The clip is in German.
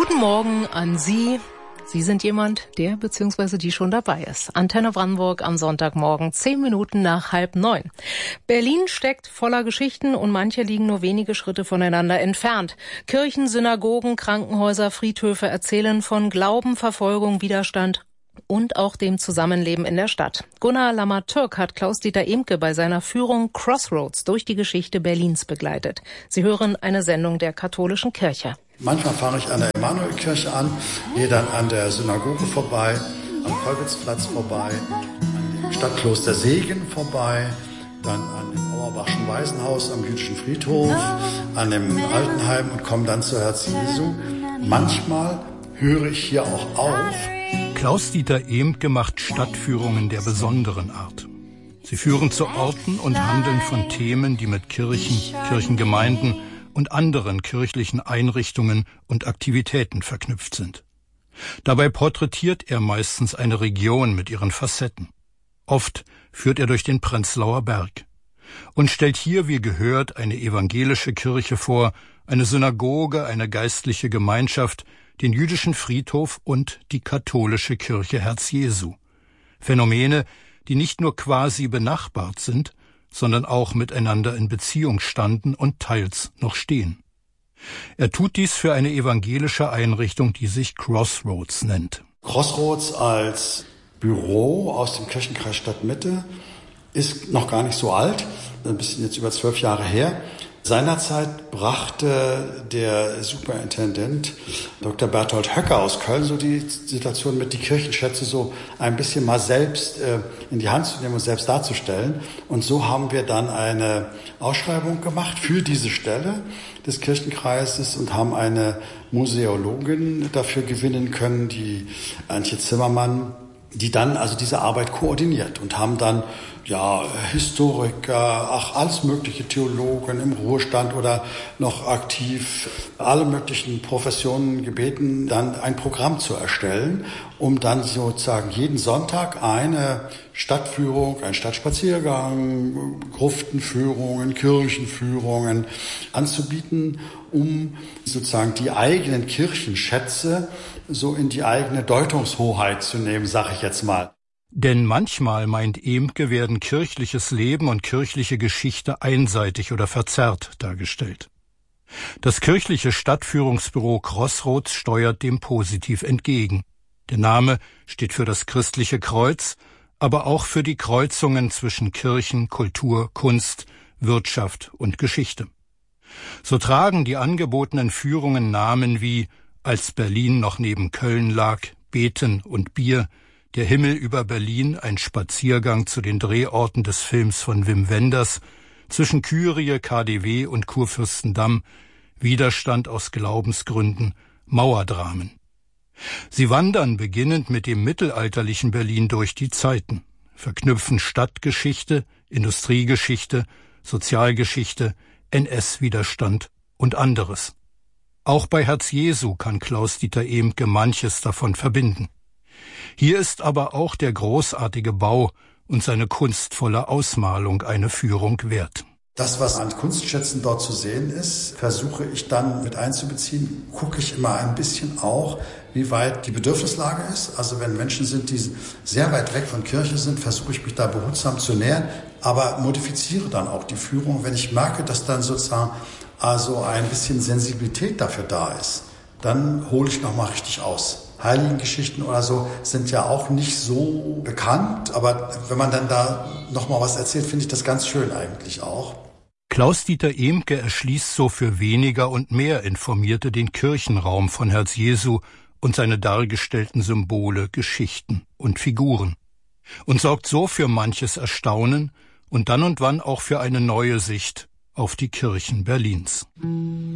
Guten Morgen an Sie. Sie sind jemand, der bzw. die schon dabei ist. Antenne Brandenburg am Sonntagmorgen, 10 Minuten nach 8:30. Berlin steckt voller Geschichten und manche liegen nur wenige Schritte voneinander entfernt. Kirchen, Synagogen, Krankenhäuser, Friedhöfe erzählen von Glauben, Verfolgung, Widerstand und auch dem Zusammenleben in der Stadt. Gunnar Lammertürk hat Klaus-Dieter Ehmke bei seiner Führung Crossroads durch die Geschichte Berlins begleitet. Sie hören eine Sendung der katholischen Kirche. Manchmal fahre ich an der Emanuelkirche an, gehe dann an der Synagoge vorbei, am Kolwitzplatz vorbei, an dem Stadtkloster Segen vorbei, dann an dem Auerbachschen Waisenhaus am jüdischen Friedhof, an dem Altenheim und komme dann zu Herz Jesu. Manchmal höre ich hier auch auf. Klaus-Dieter Ehmke macht Stadtführungen der besonderen Art. Sie führen zu Orten und handeln von Themen, die mit Kirchen, Kirchengemeinden und anderen kirchlichen Einrichtungen und Aktivitäten verknüpft sind. Dabei porträtiert er meistens eine Region mit ihren Facetten. Oft führt er durch den Prenzlauer Berg und stellt hier, wie gehört, eine evangelische Kirche vor, eine Synagoge, eine geistliche Gemeinschaft, den jüdischen Friedhof und die katholische Kirche Herz Jesu. Phänomene, die nicht nur quasi benachbart sind, sondern auch miteinander in Beziehung standen und teils noch stehen. Er tut dies für eine evangelische Einrichtung, die sich Crossroads nennt. Crossroads als Büro aus dem Kirchenkreis Stadtmitte ist noch gar nicht so alt, ein bisschen jetzt über 12 Jahre her. Seinerzeit brachte der Superintendent Dr. Berthold Höcker aus Köln so die Situation mit, die Kirchenschätze so ein bisschen mal selbst in die Hand zu nehmen und selbst darzustellen. Und so haben wir dann eine Ausschreibung gemacht für diese Stelle des Kirchenkreises und haben eine Museologin dafür gewinnen können, die Antje Zimmermann, die dann also diese Arbeit koordiniert und haben dann Historiker, alles mögliche Theologen im Ruhestand oder noch aktiv, alle möglichen Professionen gebeten, dann ein Programm zu erstellen, um dann sozusagen jeden Sonntag eine Stadtführung, einen Stadtspaziergang, Gruftenführungen, Kirchenführungen anzubieten, um sozusagen die eigenen Kirchenschätze so in die eigene Deutungshoheit zu nehmen, sage ich jetzt mal. Denn manchmal, meint Ehmke, werden kirchliches Leben und kirchliche Geschichte einseitig oder verzerrt dargestellt. Das kirchliche Stadtführungsbüro Crossroads steuert dem positiv entgegen. Der Name steht für das christliche Kreuz, aber auch für die Kreuzungen zwischen Kirchen, Kultur, Kunst, Wirtschaft und Geschichte. So tragen die angebotenen Führungen Namen wie Als Berlin noch neben Köln lag, Beten und Bier, Der Himmel über Berlin, ein Spaziergang zu den Drehorten des Films von Wim Wenders, Zwischen Kyrie, KDW und Kurfürstendamm, Widerstand aus Glaubensgründen, Mauerdramen. Sie wandern beginnend mit dem mittelalterlichen Berlin durch die Zeiten, verknüpfen Stadtgeschichte, Industriegeschichte, Sozialgeschichte, NS-Widerstand und anderes. Auch bei Herz Jesu kann Klaus-Dieter Ehmke manches davon verbinden. Hier ist aber auch der großartige Bau und seine kunstvolle Ausmalung eine Führung wert. Das, was an Kunstschätzen dort zu sehen ist, versuche ich dann mit einzubeziehen, gucke ich immer ein bisschen auch, wie weit die Bedürfnislage ist. Also wenn Menschen sind, die sehr weit weg von Kirche sind, versuche ich mich da behutsam zu nähern, aber modifiziere dann auch die Führung, wenn ich merke, dass dann sozusagen also ein bisschen Sensibilität dafür da ist. Dann hole ich nochmal richtig aus. Heiligengeschichten oder so sind ja auch nicht so bekannt, aber wenn man dann da nochmal was erzählt, finde ich das ganz schön eigentlich auch. Klaus-Dieter Ehmke erschließt so für weniger und mehr Informierte den Kirchenraum von Herz Jesu und seine dargestellten Symbole, Geschichten und Figuren und sorgt so für manches Erstaunen und dann und wann auch für eine neue Sicht auf die Kirchen Berlins.